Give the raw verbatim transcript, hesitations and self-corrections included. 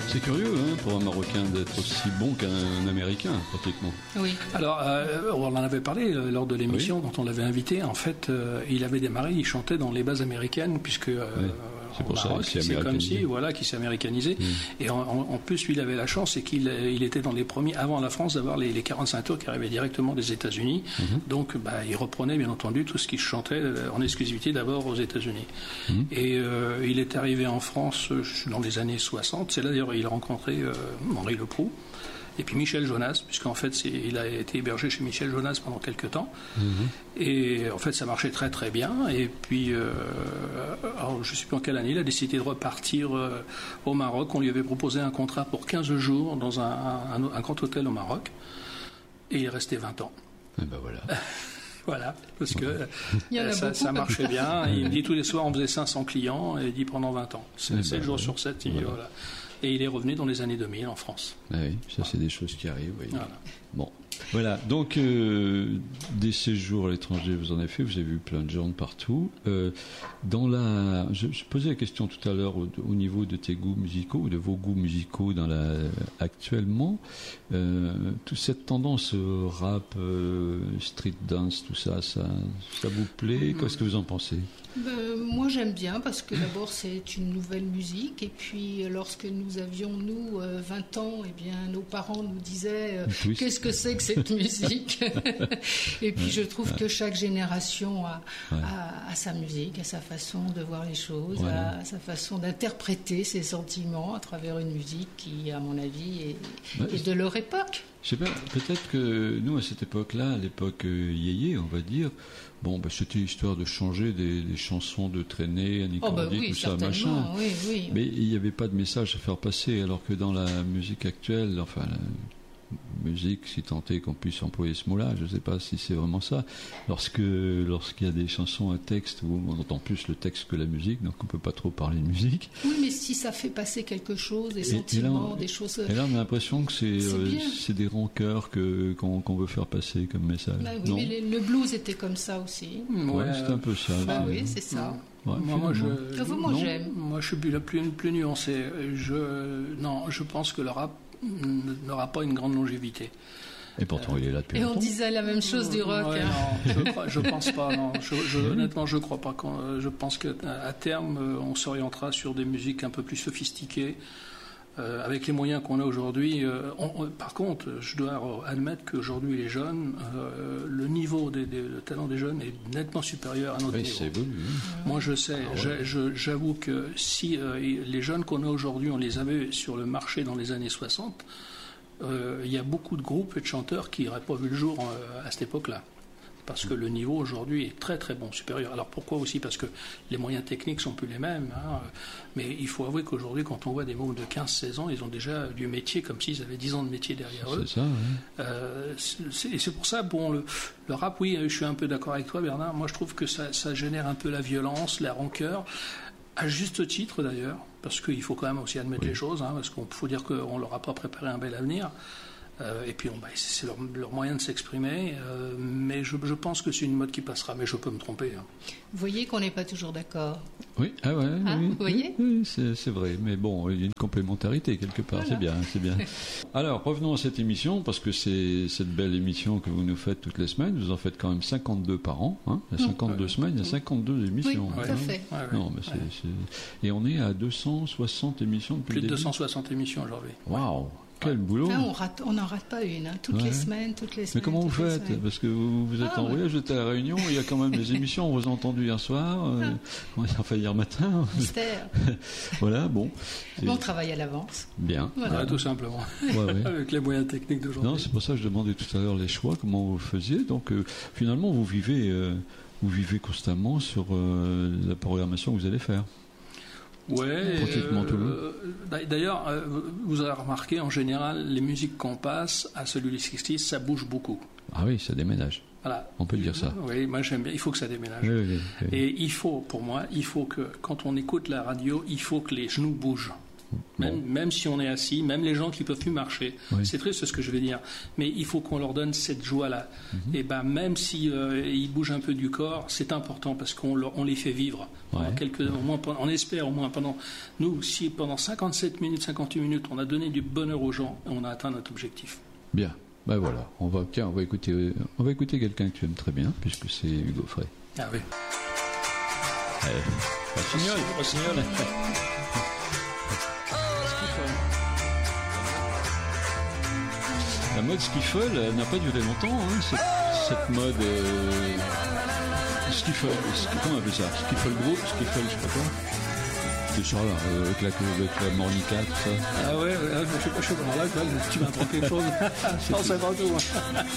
C'est curieux hein, pour un Marocain d'être aussi bon qu'un Américain, pratiquement. Oui. Alors, euh, on en avait parlé euh, lors de l'émission oui. quand on l'avait invité. En fait, euh, il avait démarré, il chantait dans les bases américaines, puisque euh, oui. C'est pour Maroc, ça, c'est comme si, voilà, qui s'est américanisé. Mmh. Et en, en, en plus, lui, il avait la chance, c'est qu'il il était dans les premiers, avant la France, d'avoir les, les quarante-cinq tours qui arrivaient directement des États-Unis. Mmh. Donc, bah, il reprenait, bien entendu, tout ce qu'il chantait en exclusivité d'abord aux États-Unis. Mmh. Et euh, il est arrivé en France dans les années soixante. C'est là, d'ailleurs, il a rencontré euh, Henri Leproux. Et puis Michel Jonas, puisqu'en fait, c'est, il a été hébergé chez Michel Jonas pendant quelques temps. Mmh. Et en fait, ça marchait très très bien. Et puis, euh, alors, je ne sais plus en quelle année, il a décidé de repartir euh, au Maroc. On lui avait proposé un contrat pour quinze jours dans un, un, un grand hôtel au Maroc. Et il est resté vingt ans. Et ben voilà. Voilà, parce que euh, ça, ça marchait bien. Il me dit tous les soirs, on faisait cinq cents clients, et il dit pendant vingt ans. C'est sept ben jours voilà. sur sept, il dit voilà. voilà. Et il est revenu dans les années deux mille en France. Ah oui, ça c'est des choses qui arrivent. Oui. Voilà. Bon, voilà. Donc euh, des séjours à l'étranger, vous en avez fait, vous avez vu plein de gens de partout. Euh, dans la, je, je posais la question tout à l'heure au, au niveau de tes goûts musicaux ou de vos goûts musicaux dans la actuellement. Euh, toute cette tendance euh, rap, euh, street dance, tout ça, ça, ça vous plaît? Qu'est-ce que vous en pensez? Ben, moi j'aime bien parce que d'abord c'est une nouvelle musique et puis lorsque nous avions nous vingt ans, eh bien nos parents nous disaient euh, qu'est-ce que c'est que cette musique et puis je trouve que chaque génération a, ouais. a, a sa musique, a sa façon de voir les choses, ouais. a, a sa façon d'interpréter ses sentiments à travers une musique qui à mon avis est, ouais, est de leur époque. Je sais pas, peut-être que nous à cette époque-là, à l'époque euh, yéyé on va dire, bon, bah, c'était histoire de changer des, des chansons de traîner, Annie oh, bah Cordy, oui, tout ça, machin. Oui, oui. Mais il n'y avait pas de message à faire passer, alors que dans la musique actuelle, enfin, la musique, si tant est qu'on puisse employer ce mot-là, je ne sais pas si c'est vraiment ça. Lorsque, lorsqu'il y a des chansons à texte, où on entend plus le texte que la musique, donc on ne peut pas trop parler de musique. Oui, mais si ça fait passer quelque chose, des et, sentiments, et là, des choses... Et là, on a l'impression que c'est, c'est, euh, c'est des rancœurs que, qu'on, qu'on veut faire passer comme message. Bah oui, non mais les, le blues était comme ça aussi. Ouais, ouais c'est un peu ça. Bah oui, c'est ça. Ouais, moi, moi, je, enfin, moi non, j'aime. Moi, je suis plus, plus, plus nuancé. Je, non, je pense que le rap n'aura pas une grande longévité. Et pourtant, euh, il est là depuis et longtemps. Et on disait la même chose du rock. Ouais, hein. Non, je, crois, je pense pas. Non. Je, je, honnêtement, je crois pas. Je pense qu'à terme, on s'orientera sur des musiques un peu plus sophistiquées. Euh, avec les moyens qu'on a aujourd'hui, euh, on, on, par contre, je dois admettre qu'aujourd'hui les jeunes, euh, le niveau des, des, le talent des jeunes est nettement supérieur à notre oui, niveau. C'est évolué. Moi, je sais, ah, ouais. je, je, j'avoue que si euh, les jeunes qu'on a aujourd'hui, on les avait sur le marché dans les années soixante, euh, il y a beaucoup de groupes et de chanteurs qui n'auraient pas vu le jour euh, à cette époque-là. Parce que le niveau aujourd'hui est très très bon, supérieur. Alors pourquoi aussi? Parce que les moyens techniques sont plus les mêmes. Hein. Mais il faut avouer qu'aujourd'hui, quand on voit des mômes de quinze seize ans, ils ont déjà du métier comme s'ils avaient dix ans de métier derrière c'est eux. Ça, ouais. euh, c'est, et c'est pour ça, bon, le, le rap, oui, je suis un peu d'accord avec toi, Bernard. Moi, je trouve que ça, ça génère un peu la violence, la rancœur. À juste titre d'ailleurs, parce qu'il faut quand même aussi admettre oui. les choses, hein, parce qu'il faut dire qu'on ne leur a pas préparé un bel avenir. Euh, et puis, on, bah, c'est leur, leur moyen de s'exprimer. Euh, mais je, je pense que c'est une mode qui passera. Mais je peux me tromper. Hein. Vous voyez qu'on n'est pas toujours d'accord. Oui, ah ouais, hein, oui, vous voyez oui, oui c'est, c'est vrai. Mais bon, il y a une complémentarité quelque part. Voilà. C'est bien, c'est bien. Alors, revenons à cette émission, parce que c'est cette belle émission que vous nous faites toutes les semaines. Vous en faites quand même cinquante-deux par an. Hein. Il y a cinquante-deux mmh. semaines, il y a cinquante-deux émissions. Oui, tout hein. à fait. Ouais, ouais. Non, mais c'est, ouais. c'est... Et on est à deux cent soixante émissions depuis Plus le de début. deux cent soixante émissions aujourd'hui. Waouh! Quel boulot! Là, on rate, on n'en rate pas une, hein. toutes ouais. les semaines, toutes les semaines. Mais comment vous faites? Parce que vous, vous êtes ah, en ouais. voyage, vous êtes à la Réunion, il y a quand même des émissions, on vous a entendu hier soir, euh, ah. enfin hier matin. Mystère. Voilà, bon. On travaille à l'avance. Bien. Voilà, ouais, tout simplement. Ouais, ouais. Avec les moyens techniques d'aujourd'hui. Non, c'est pour ça que je demandais tout à l'heure les choix, comment vous faisiez. Donc, euh, finalement, vous vivez, euh, vous vivez constamment sur euh, la programmation que vous allez faire. Ouais, pratiquement tout euh, d'ailleurs, euh, vous avez remarqué, en général, les musiques qu'on passe à celui des sixties, ça bouge beaucoup. Ah oui, ça déménage. Voilà. On peut dire ça. Oui, moi j'aime bien. Il faut que ça déménage. Oui, oui, oui. Et il faut, pour moi, il faut que, quand on écoute la radio, il faut que les genoux bougent. Même, bon. même si on est assis, même les gens qui peuvent plus marcher. Oui. C'est triste ce que je vais dire, mais il faut qu'on leur donne cette joie-là. Mm-hmm. Et ben même si euh, ils bougent un peu du corps, c'est important parce qu'on leur, on les fait vivre. Ouais. Quelques, au moins, on espère au moins pendant nous, si pendant cinquante-sept minutes, cinquante-huit minutes, on a donné du bonheur aux gens, on a atteint notre objectif. Bien. Ben voilà, on va, tiens, on va écouter, on va écouter quelqu'un que tu aimes très bien, puisque c'est Hugo Frey. Ah oui. Allez, Rossignol, Rossignol. La mode skiffle, elle n'a pas duré longtemps, hein, cette, cette mode euh, skiffle, comment on appelle ça, skiffle group, skiffle, je sais pas quoi. C'est ça là, euh, avec, la, avec la mornica, tout ça. Ah ouais, ouais je sais pas, je sais pas, là, tu m'apprends quelque chose. Non, c'est pas tout.